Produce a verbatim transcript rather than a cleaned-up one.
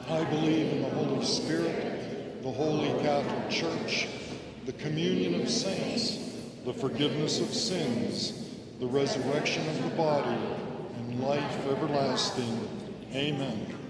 I believe in the Holy Spirit, the Holy Catholic Church, the communion of saints, the forgiveness of sins, the resurrection of the body, and life everlasting. Amen.